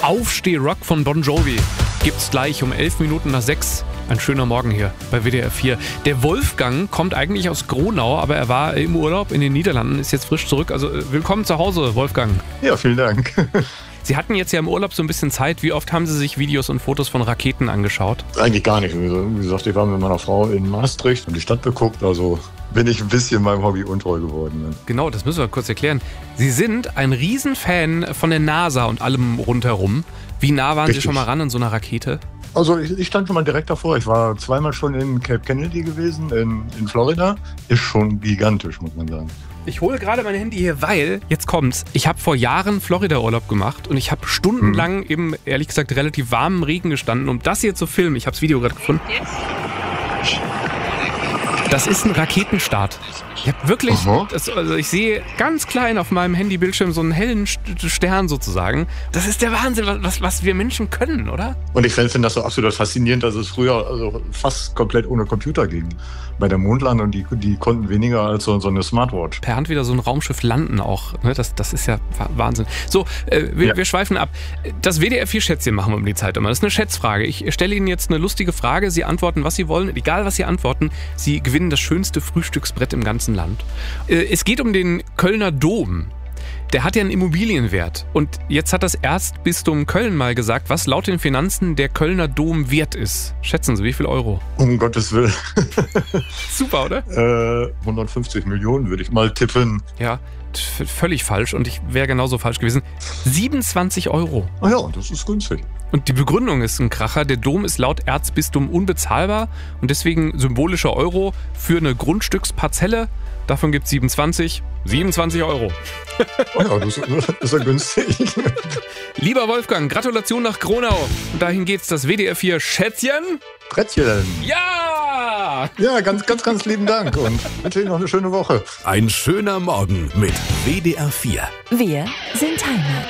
Aufsteh-Rock von Bon Jovi gibt's gleich um 6:11. Ein schöner Morgen hier bei WDR 4. Der Wolfgang kommt eigentlich aus Gronau, aber er war im Urlaub in den Niederlanden, ist jetzt frisch zurück. Also willkommen zu Hause, Wolfgang. Ja, vielen Dank. Sie hatten jetzt ja im Urlaub so ein bisschen Zeit. Wie oft haben Sie sich Videos und Fotos von Raketen angeschaut? Eigentlich gar nicht. Wie gesagt, ich war mit meiner Frau in Maastricht und die Stadt beguckt. Also bin ich ein bisschen meinem Hobby untreu geworden. Ne? Genau, das müssen wir kurz erklären. Sie sind ein Riesenfan von der NASA und allem rundherum. Wie nah waren Sie schon mal ran an so einer Rakete? Also ich stand schon mal direkt davor. Ich war zweimal schon in Cape Kennedy gewesen, in Florida. Ist schon gigantisch, muss man sagen. Ich hole gerade mein Handy hier, weil, jetzt kommt's, ich habe vor Jahren Florida-Urlaub gemacht und ich habe stundenlang im, ehrlich gesagt, relativ warmen Regen gestanden, um das hier zu filmen. Ich habe das Video gerade gefunden. Das ist ein Raketenstart. Ich habe wirklich, ich sehe ganz klein auf meinem Handybildschirm so einen hellen Stern sozusagen. Das ist der Wahnsinn, was wir Menschen können, oder? Und ich finde das so absolut faszinierend, dass es früher fast komplett ohne Computer ging. Bei der Mondlandung, die konnten weniger als so eine Smartwatch. Per Hand wieder so ein Raumschiff landen auch. Ne? Das ist ja Wahnsinn. So, wir schweifen ab. Das WDR 4 Schätzchen machen wir um die Zeit immer. Das ist eine Schätzfrage. Ich stelle Ihnen jetzt eine lustige Frage. Sie antworten, was Sie wollen. Egal, was Sie antworten, Sie gewinnen das schönste Frühstücksbrett im ganzen Land. Es geht um den Kölner Dom. Der hat ja einen Immobilienwert. Und jetzt hat das Erzbistum Köln mal gesagt, was laut den Finanzen der Kölner Dom wert ist. Schätzen Sie, wie viel Euro? Um Gottes Willen. Super, oder? 150 Millionen würde ich mal tippen. Ja, völlig falsch. Und ich wäre genauso falsch gewesen. 27 Euro. Ah ja, das ist günstig. Und die Begründung ist ein Kracher. Der Dom ist laut Erzbistum unbezahlbar und deswegen symbolischer Euro für eine Grundstücksparzelle. Davon gibt es 27 Euro. Oh ja, das ist ja günstig. Lieber Wolfgang, Gratulation nach Gronau. Und dahin geht's, das WDR 4 Schätzchen. Brettchen. Ja! Ja, ganz lieben Dank und wünsche Ihnen noch eine schöne Woche. Ein schöner Morgen mit WDR 4. Wir sind Heimat.